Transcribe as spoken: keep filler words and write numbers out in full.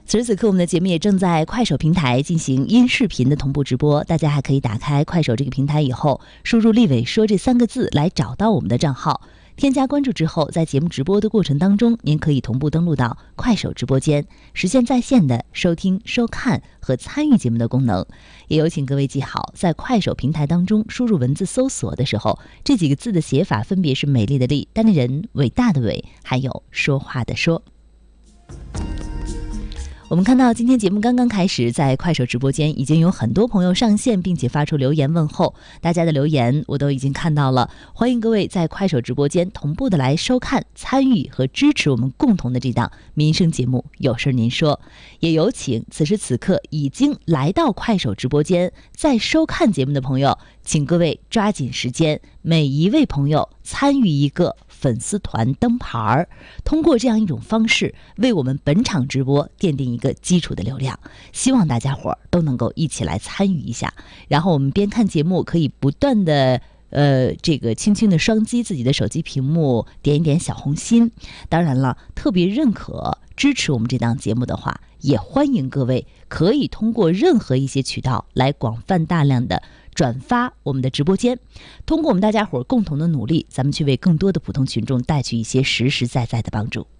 此时此刻，我们的节目也正在快手平台进行音视频的同步直播，大家还可以打开快手这个平台以后，输入立伟说这三个字来找到我们的账号，添加关注之后，在节目直播的过程当中，您可以同步登录到快手直播间，实现在线的收听、收看和参与节目的功能。也有请各位记好，在快手平台当中输入文字搜索的时候，这几个字的写法分别是美丽的丽、单立人、伟大的伟，还有说话的说。我们看到今天节目刚刚开始，在快手直播间已经有很多朋友上线，并且发出留言问候，大家的留言我都已经看到了，欢迎各位在快手直播间同步的来收看、参与和支持我们共同的这档民生节目有事您说。也有请此时此刻已经来到快手直播间在收看节目的朋友，请各位抓紧时间，每一位朋友参与一个粉丝团灯牌，通过这样一种方式为我们本场直播奠定一个基础的流量，希望大家伙儿都能够一起来参与一下。然后我们边看节目可以不断的呃，这个轻轻的双击自己的手机屏幕，点一点小红心。当然了，特别认可支持我们这档节目的话，也欢迎各位可以通过任何一些渠道来广泛大量的转发我们的直播间，通过我们大家伙共同的努力，咱们去为更多的普通群众带去一些实实在在的帮助。